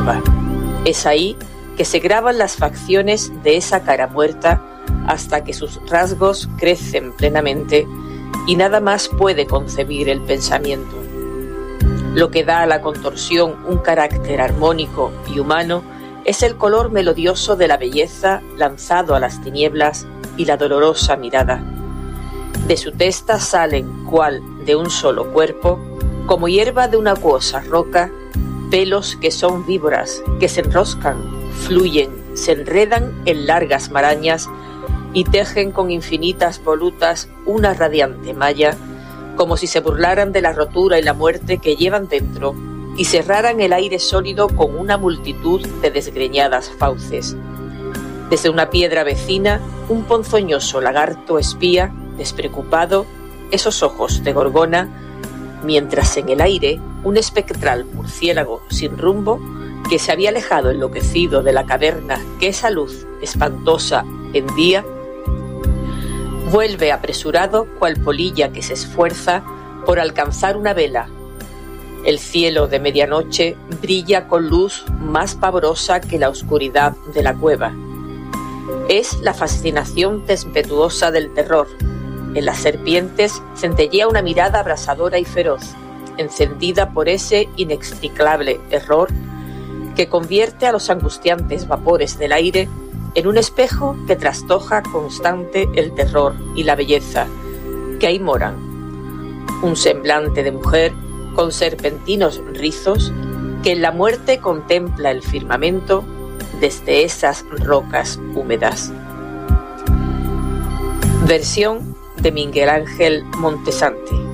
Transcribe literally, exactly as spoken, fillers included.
tumba. Es ahí que se graban las facciones de esa cara muerta hasta que sus rasgos crecen plenamente y nada más puede concebir el pensamiento. Lo que da a la contorsión un carácter armónico y humano es el color melodioso de la belleza lanzado a las tinieblas y la dolorosa mirada. De su testa salen, cual de un solo cuerpo, como hierba de una acuosa roca, pelos que son víboras, que se enroscan, fluyen, se enredan en largas marañas y tejen con infinitas volutas una radiante malla, como si se burlaran de la rotura y la muerte que llevan dentro y cerraran el aire sólido con una multitud de desgreñadas fauces. Desde una piedra vecina, un ponzoñoso lagarto espía, despreocupado, esos ojos de gorgona, mientras en el aire un espectral murciélago sin rumbo, que se había alejado enloquecido de la caverna que esa luz espantosa hendía, vuelve apresurado cual polilla que se esfuerza por alcanzar una vela. El cielo de medianoche brilla con luz más pavorosa que la oscuridad de la cueva. Es la fascinación tempestuosa del terror. En las serpientes centellea una mirada abrasadora y feroz, encendida por ese inexplicable error que convierte a los angustiantes vapores del aire en un espejo que trastoja constante el terror y la belleza que ahí moran. Un semblante de mujer con serpentinos rizos que en la muerte contempla el firmamento desde esas rocas húmedas. Versión de Miguel Ángel Montesante.